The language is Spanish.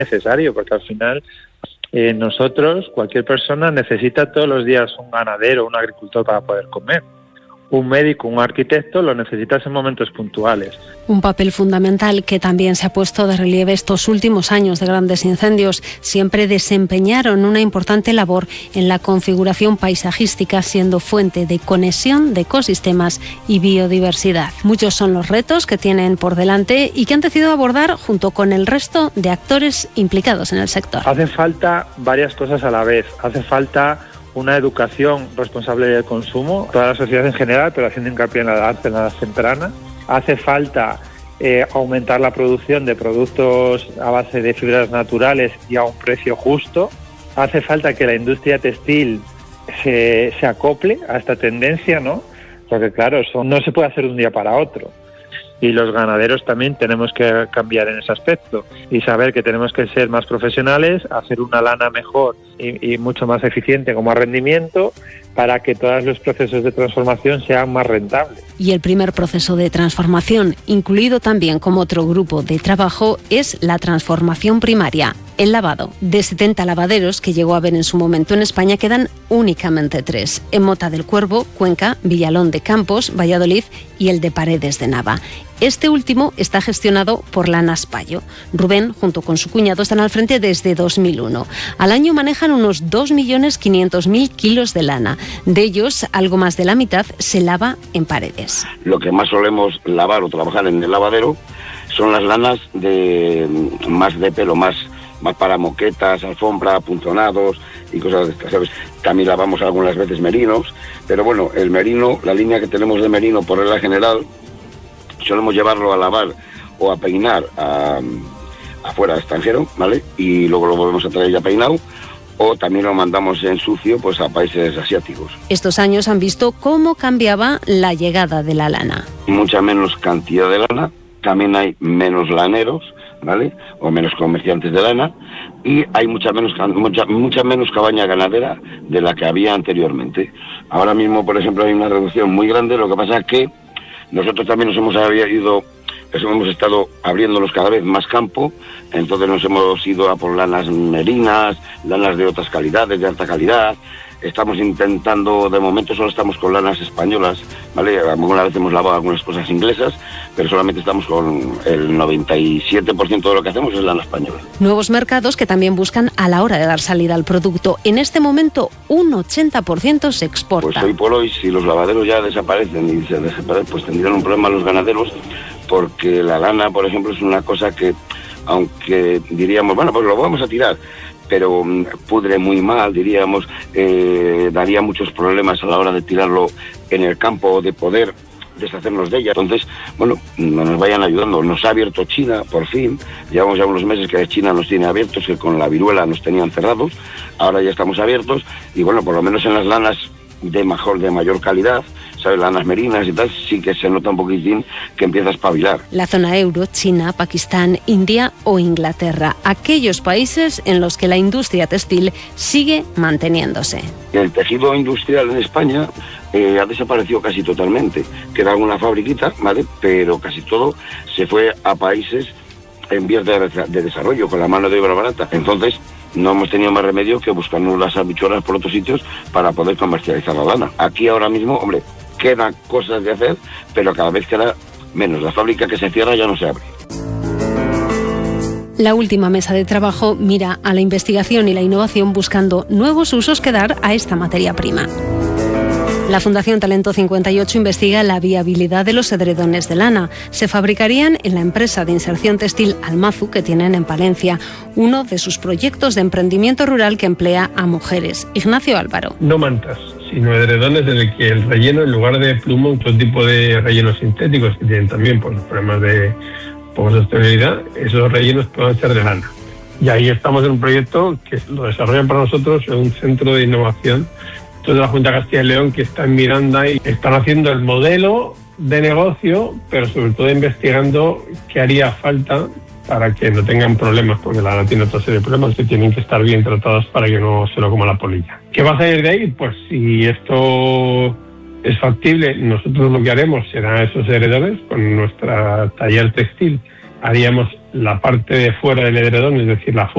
necesario, porque al final nosotros, cualquier persona necesita todos los días un ganadero, un agricultor para poder comer. Un médico, un arquitecto lo necesitas en momentos puntuales. Un papel fundamental que también se ha puesto de relieve estos últimos años de grandes incendios. Siempre desempeñaron una importante labor en la configuración paisajística, siendo fuente de conexión de ecosistemas y biodiversidad. Muchos son los retos que tienen por delante y que han decidido abordar junto con el resto de actores implicados en el sector. Hace falta varias cosas a la vez. Hace falta una educación responsable del consumo, toda la sociedad en general, pero haciendo hincapié en la edad temprana. Hace falta aumentar la producción de productos a base de fibras naturales y a un precio justo. Hace falta que la industria textil se acople a esta tendencia, ¿no? Porque claro, eso no se puede hacer de un día para otro. Y los ganaderos también tenemos que cambiar en ese aspecto y saber que tenemos que ser más profesionales, hacer una lana mejor y mucho más eficiente como rendimiento para que todos los procesos de transformación sean más rentables. Y el primer proceso de transformación, incluido también como otro grupo de trabajo, es la transformación primaria, el lavado. De 70 lavaderos que llegó a haber en su momento en España, quedan únicamente 3. En Mota del Cuervo, Cuenca, Villalón de Campos, Valladolid y el de Paredes de Nava. Este último está gestionado por Lanas Payo. Rubén, junto con su cuñado, están al frente desde 2001. Al año manejan unos 2.500.000 kilos de lana. De ellos, algo más de la mitad se lava en Paredes. Lo que más solemos lavar o trabajar en el lavadero son las lanas más de pelo, más para moquetas, alfombra, apuntonados y cosas de estas, ¿sabes? También lavamos algunas veces merinos, pero bueno, el merino, la línea que tenemos de merino por regla general, solemos llevarlo a lavar o a peinar afuera, extranjero, ¿vale? Y luego lo volvemos a traer ya peinado, o también lo mandamos en sucio pues a países asiáticos. Estos años han visto cómo cambiaba la llegada de la lana. Mucha menos cantidad de lana, también hay menos laneros, ¿vale? O menos comerciantes de lana, y hay mucha menos cabaña ganadera de la que había anteriormente. Ahora mismo, por ejemplo, hay una reducción muy grande. Lo que pasa es que nosotros también hemos estado abriéndonos cada vez más campo, entonces nos hemos ido a por lanas merinas, lanas de otras calidades, de alta calidad. Estamos intentando, de momento solo estamos con lanas españolas, ¿vale? Alguna vez hemos lavado algunas cosas inglesas, pero solamente estamos con el 97% de lo que hacemos es lana española. Nuevos mercados que también buscan a la hora de dar salida al producto. En este momento, un 80% se exporta. Pues hoy por hoy, si los lavaderos ya desaparecen, pues tendrían un problema los ganaderos, porque la lana, por ejemplo, es una cosa que, aunque diríamos, bueno, pues lo vamos a tirar, pero pudre muy mal, diríamos, daría muchos problemas a la hora de tirarlo en el campo, de poder deshacernos de ella. Entonces, bueno, nos vayan ayudando. Nos ha abierto China, por fin. Llevamos ya unos meses que China nos tiene abiertos, que con la viruela nos tenían cerrados. Ahora ya estamos abiertos y, bueno, por lo menos en las lanas de mayor calidad, ¿sabes? Lanas merinas y tal, sí que se nota un poquitín que empieza a espabilar. La zona euro, China, Pakistán, India o Inglaterra, aquellos países en los que la industria textil sigue manteniéndose. El tejido industrial en España ha desaparecido casi totalmente. Queda alguna fabriquita, ¿vale? Pero casi todo se fue a países en vías de desarrollo, con la mano de obra barata. Entonces, no hemos tenido más remedio que buscarnos las habichuelas por otros sitios para poder comercializar la lana. Aquí ahora mismo, hombre, quedan cosas de hacer, pero cada vez queda menos. La fábrica que se cierra ya no se abre. La última mesa de trabajo mira a la investigación y la innovación buscando nuevos usos que dar a esta materia prima. La Fundación Talento 58 investiga la viabilidad de los edredones de lana. Se fabricarían en la empresa de inserción textil Almazu, que tienen en Palencia, uno de sus proyectos de emprendimiento rural que emplea a mujeres. Ignacio Álvaro. No mantas, sino edredones en el que el relleno, en lugar de plumón, otro tipo de rellenos sintéticos que tienen también problemas de poca sostenibilidad, esos rellenos pueden ser de lana. Y ahí estamos en un proyecto que lo desarrollan para nosotros en un centro de innovación de la Junta de Castilla y León, que está en Miranda, y están haciendo el modelo de negocio, pero sobre todo investigando qué haría falta para que no tengan problemas, porque la lana tiene otra serie de problemas que tienen que estar bien tratados para que no se lo coma la polilla. ¿Qué va a salir de ahí? Pues si esto es factible, nosotros lo que haremos será esos edredones con nuestra taller textil. Haríamos la parte de fuera del edredón, es decir, la